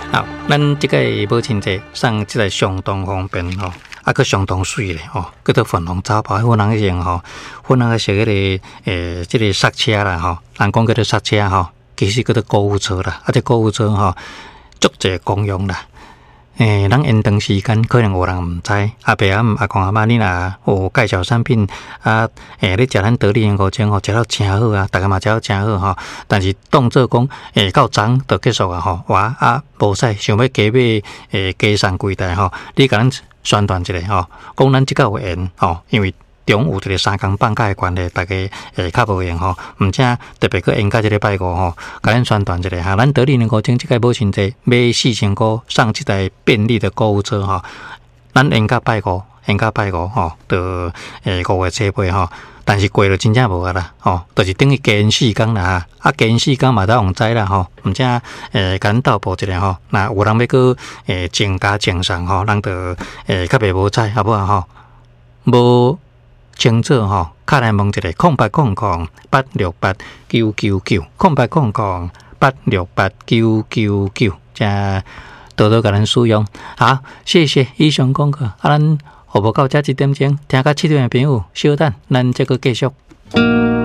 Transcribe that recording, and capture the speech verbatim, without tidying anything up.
好，咱即个母亲节送即个相当方便吼，啊，佮相当水咧吼，佮到粉红早包，粉红型吼，粉红色迄个诶，即个刹车啦吼，人讲叫做刹车吼，其实叫做购物车啦，啊，这购物车吼，足侪功用啦。诶，咱延长时间可能有人毋知，阿伯阿姆阿公阿妈，你若有介绍产品啊，诶，你食咱得力燕果浆吼，食到诚好啊，逐个嘛食到诚好吼。但是当做讲诶，到昨就结束啊吼，哇啊无使想要加买诶加送柜台吼，你甲咱宣传一下吼，讲咱即个有缘吼，因为中有一个三更放假诶关系，大家会较无闲吼，毋正特别去应甲即个拜五吼，甲咱宣传一下哈。咱得力燕果浆即个母亲节买四千块送即台便利的购物车吼，咱应甲拜五，应甲拜五吼，就诶五月七八吼。但是过了真正无啊啦，吼，就是等于加四天啦，啊，加四天嘛，当用知啦，吼，毋正诶，甲咱倒补一下吼，那有人要去诶增加增送吼，咱就诶较袂无知，好不好吼？无清楚吼，卡来问一下，空八空空八六八九九九，空八空空八六八九九九，加多多甲咱使用。好，谢谢以上广告，啊，咱。服务到这一点钟，听到七点的朋友，稍等，咱再个继续。